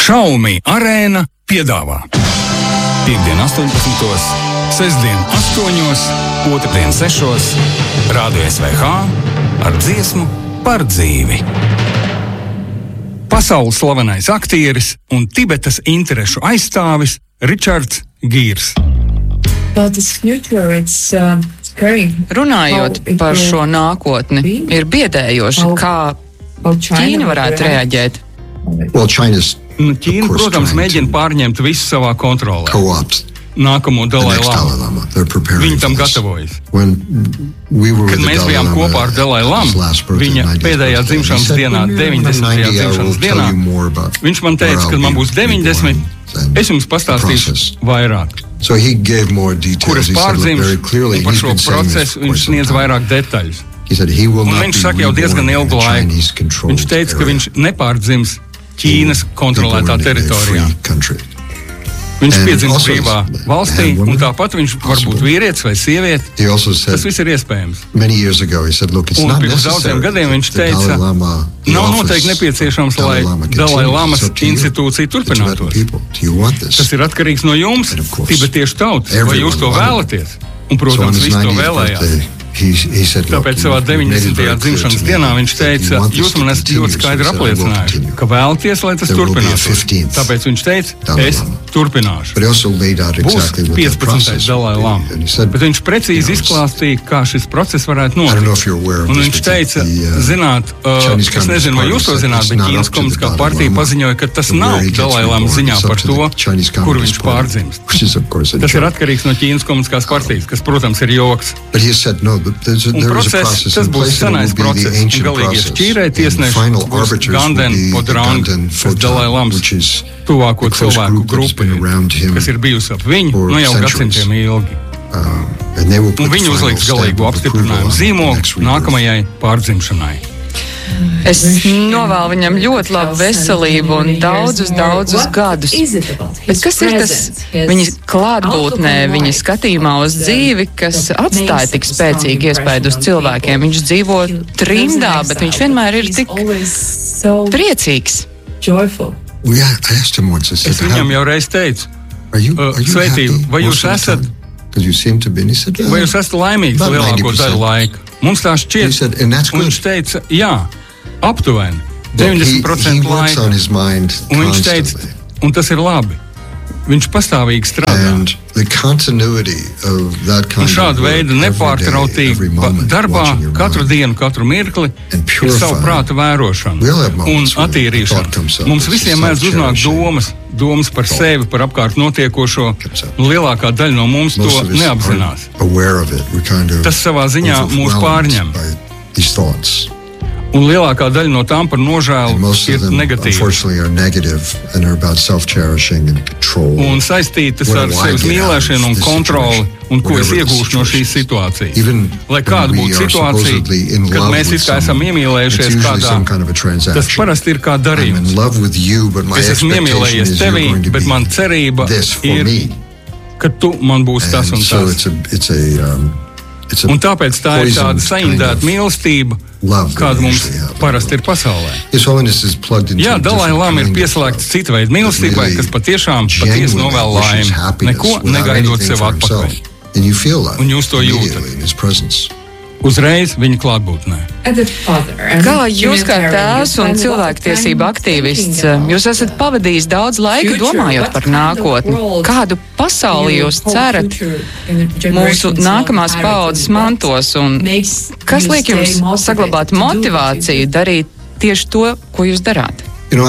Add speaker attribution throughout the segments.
Speaker 1: Xiaomi Arēna piedāvā Piektdien 18, sestdien 8, otrdien 6, Rādio SVH ar dziesmu par dzīvi. Pasaules slavenais aktieris un Tibetas interešu aizstāvis Richards Gīrs.
Speaker 2: Runājot par šo nākotni, ir biedējoši, kā Ķīna varētu reaģēt.
Speaker 1: Ķīna, protams, mēģina pārņemt visu savā kontrolē. Nākamo Dalai Lamu. Viņi tam gatavojas. Kad mēs bijām kopā ar Dalai Lamu, viņa pēdējā dzimšanas dienā, 90. dzimšanas dienā, viņš man teica, kad man būs 90, es jums pastāstīšu vairāk. Kur es pārdzimšu, un par šo procesu viņš sniedz vairāk detaļas. Un viņš saka jau diezgan ilgu laiku. Viņš teica, ka viņš nepārdzims Ķīnas kontrolētā teritorijā. Viņš piedzims brīvā valstī, un tāpat viņš var būt vīrietis vai sieviete. Tas viss ir iespējams. Un pirms daudziem gadiem viņš teica, nav noteikti nepieciešams, lai Dalai Lamas institūcija turpinātos. Tas ir atkarīgs no jums, tibetiešu tautas, vai jūs to vēlaties. Un, protams, visi to vēlējās. Tāpēc savā 90. dzimšanas dienā viņš teica, jūs man esat ļoti skaidri apliecinājuši, ka vēlaties, lai tas turpinātos. Tāpēc viņš teica, es turpināšu. Būs 15. Dalai Lama. Bet viņš precīzi izklāstīja, kā šis process varētu notikt. Un viņš teica, zināt, es nezinu, vai jūs to zināt, bet Ķīnas komunistiskā partija paziņoja, ka tas nav Dalai Lama ziņā par to, kur viņš pārdzimst. Tas ir atkarīgs no Ķīnas komunistiskās partijas, kas, protams, ir joks. Un process, tas būs senais process, un galīgi šķīrēja tiesneši būs Ganden Podrang, kas Dalai Lamas tuvāko cilvēku grupu, kas ir bijusi ap viņu, jau gadsimtiem ilgi. Un viņi uzliks galīgu apstiprinājumu zīmogu nākamajai pārdzimšanai.
Speaker 2: Es novēlu viņam ļoti labu veselību un daudzus gadus. Bet kas ir tas viņa klātbūtnē, viņa skatījumā uz dzīvi, kas atstāja tik spēcīgu iespaidu uz cilvēkiem? Viņš dzīvo trimdā, bet viņš vienmēr ir tik priecīgs.
Speaker 1: Es viņam jau reiz teicu, sveitību, vai jūs esat laimīgs lielāko daļu laika? Mums tā šķiet, un viņš teica, jā, aptuveni 90% laika. Un viņš teica, un tas ir labi. Viņš pastāvīgi strādā. Un šāda veida nepārtrautība darbā katru dienu, katru mirkli ir savu prāta vērošana un attīrīšana. Mums visiem mēdz uznākt domas par sevi, par apkārt notiekošo, un lielākā daļa no mums to neapzinās. Tas savā ziņā mūs pārņem. Un lielākā daļa no tām par nožēlu ir negatīva. Un saistītas ar sevis mīlēšanu un kontroli, un ko es iegūšu no šīs situācijas. Lai kāda būtu situācija, kad mēs it kā esam iemīlējušies kādā, tas parasti ir kā darījums. Es esmu iemīlējies tevī, bet man cerība ir, ka tu man būs tas un tas. Un tāpēc tā ir tāda saindēta mīlestība, kāda mums parasti ir pasaulē. Jā, Dalai Lama ir pieslēgts cita veida mīlestībai, kas patiesi novēl laimi, neko negaidot sev atpakaļ. Un jūs to jūtat. Uzreiz viņa klātbūtnē.
Speaker 2: Kā jūs kā tēvs un cilvēktiesība aktīvists, jūs esat pavadījis daudz laika domājot par nākotni. Kādu pasauli jūs cerat mūsu nākamās paaudzes mantos, un kas liek jums saglabāt motivāciju darīt tieši to, ko jūs darāt?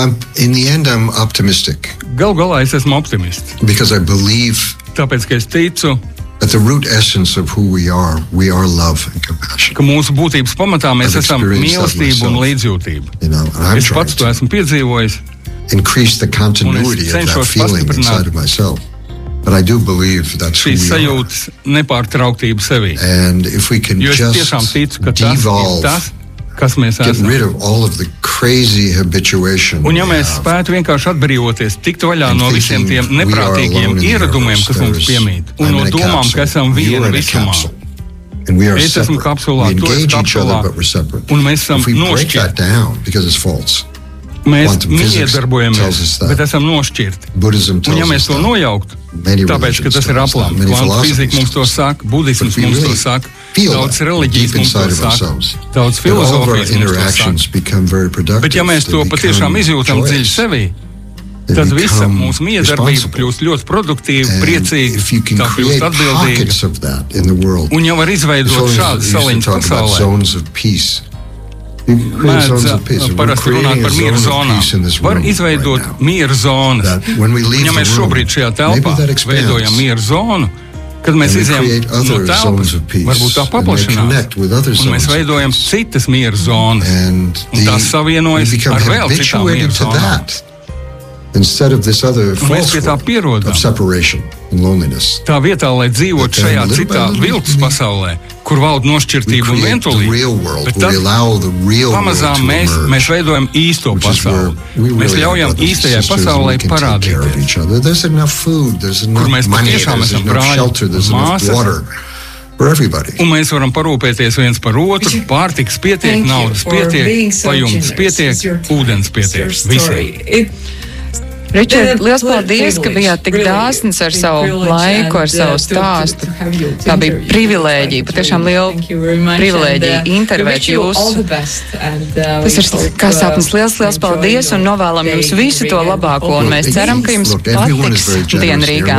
Speaker 1: Galu galā es esmu optimists. Tāpēc, ka es ticu,
Speaker 3: at the root essence of who we are love and compassion.
Speaker 1: Ka mūsu būtības pamatā mēs esam mīlestība un līdzjūtība. Es pats to esmu piedzīvojis.
Speaker 3: Increase the continuity of that feeling inside of myself. But I do believe that's who we are.
Speaker 1: Šīs sajūtas nepārtrauktība sevī.
Speaker 3: And if we can just devolve,
Speaker 1: kas mēs esam. Un ja mēs spētu vienkārši atbrīvoties, tikt vaļā no visiem tiem neprātīgiem ieradumiem, kas mums piemīt, un no domām, ka esam viena visumā. Es esmu kapsulā, tu esi kapsulā, un mēs esam nošķirti. Mēs miedarbojamies, bet esam nošķirti. Un ja mēs to nojauktu, tāpēc, ka tas ir aplami, kvantu fizika mums to saka, budisms mums to saka, daudz reliģijas mums to saka, daudz filozofijas mums to saka. Bet ja mēs to patiešām izjūtam dziļi sevī, tad visa mūsu miedarbība kļūst ļoti produktīva, priecīga, tā kļūst atbildīga. Un jau var izveidot šādu saliņas pasaulē. Mēdz parasti runāt par mieru zonām. Var izveidot mieru zonas. Ja mēs šobrīd šajā telpā veidojam mieru zonu, kad mēs izejam no telpas, varbūt tā paplašinās, un mēs veidojam citas mieru zonas, un tās savienojas ar vēl citām mieru zonām.
Speaker 3: Instead of this other false
Speaker 1: world
Speaker 3: of separation and loneliness.
Speaker 1: Tā vietā, lai dzīvot šajā citā viltus pasaulē, kur valda nošķirtība un vientulība, bet tad pamazām mēs veidojam īsto pasauli. Mēs ļaujam īstajai pasaulē parādīties, kur mēs patiešām esam brāļi un māsas. Un mēs varam parūpēties viens par otru, pārtikas pietiek, naudas pietiek, pajumtes pietiek, ūdens pietiek, visiem.
Speaker 2: Ričard, liels paldies, ka bijāt tik dāsns ar savu laiku, ar savu stāstu. Tā bija privilēģija, patiešām liela privilēģija intervēt jūs. Tas ir kā sapnis. Liels paldies un novēlam jums visu to labāko. Un mēs ceram, ka jums patiks diena Rīgā.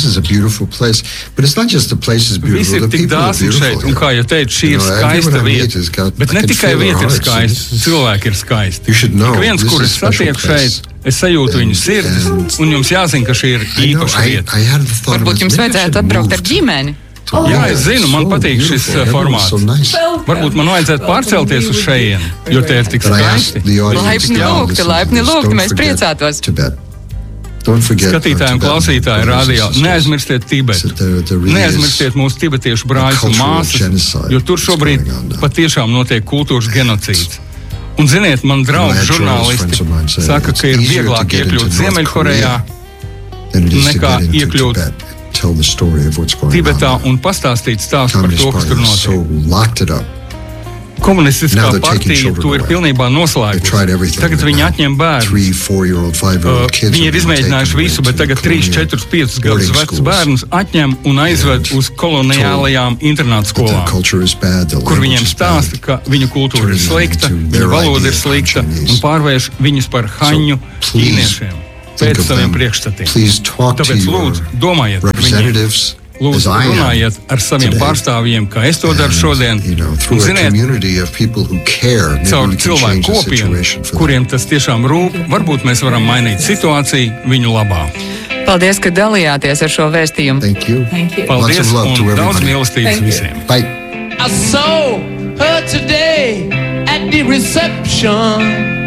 Speaker 1: Visi ir tik dāsni šeit, un kā jau teicu, šī ir skaista vieta. Bet ne tikai vieta ir skaista, cilvēki ir skaisti. Ik viens, kur es satieku šeit, es sajūtu viņu sirdis, un jums jāzina, ka šī ir īpaša vieta.
Speaker 2: Varbūt jums vajadzētu atbraukt ar ģimeni?
Speaker 1: Jā, es zinu, man patīk šis formāts. Varbūt man vajadzētu pārcelties uz šejienu, jo te ir tik skaisti.
Speaker 2: Laipni lūgti, mēs priecātos.
Speaker 1: Skatītāji un klausītāji rādio, neaizmirstiet Tibetu. Neaizmirstiet mūsu tibetiešu brāļus un māsas, jo tur šobrīd patiešām notiek kultūras genocīds. Un ziniet, man draugi žurnālisti saka, ka ir vieglāk iekļūt Ziemeļkorejā nekā iekļūt Tibetā un pastāstīt stāstu par to, kas tur notiek. Komunistiskā partija to ir pilnībā noslēgusi. Tagad viņi atņem bērnus. Viņi ir izmēģinājuši visu, bet tagad 3, 4, 5 gadus vecus bērnus atņem un aizved uz koloniālajām internātu skolām, kur viņiem stāsta, ka viņu kultūra ir slikta, viņu valoda ir slikta un pārvērš viņus par haņu ķīniešiem pēc saviem priekšstatiem. Tāpēc lūdzu, domājiet par viņiem. Lūdzu, runājiet ar saviem pārstāvjiem, kā es to daru šodien. Un ziniet, caur cilvēku kopienu, kuriem tas tiešām rūp, varbūt mēs varam mainīt situāciju viņu labā.
Speaker 2: Paldies, ka dalījāties ar šo vēstījumu.
Speaker 1: Paldies un daudz mīlestības visiem.
Speaker 4: I saw her today at the reception.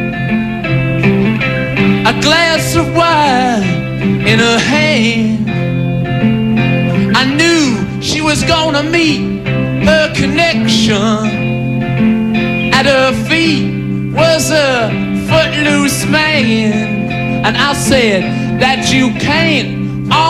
Speaker 4: A glass of wine in her hand. I knew she was gonna meet her connection. At her feet was a footloose man. And I said that you can't